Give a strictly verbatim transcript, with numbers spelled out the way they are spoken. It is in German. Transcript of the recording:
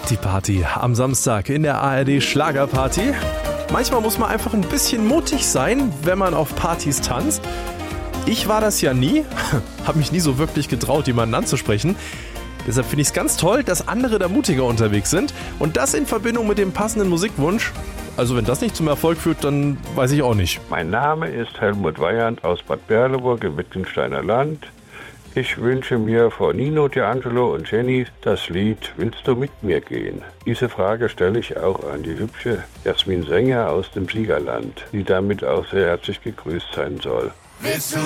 Die Party am Samstag in der A R D Schlagerparty. Manchmal muss man einfach ein bisschen mutig sein, wenn man auf Partys tanzt. Ich war das ja nie, habe mich nie so wirklich getraut, jemanden anzusprechen. Deshalb finde ich es ganz toll, dass andere da mutiger unterwegs sind. Und das in Verbindung mit dem passenden Musikwunsch. Also wenn das nicht zum Erfolg führt, dann weiß ich auch nicht. Mein Name ist Helmut Weyand aus Bad Berleburg im Wittgensteiner Land. Ich wünsche mir vor Nino, D'Angelo und Jenny das Lied Willst du mit mir gehen? Diese Frage stelle ich auch an die hübsche Jasmin Sänger aus dem Siegerland, die damit auch sehr herzlich gegrüßt sein soll. Willst du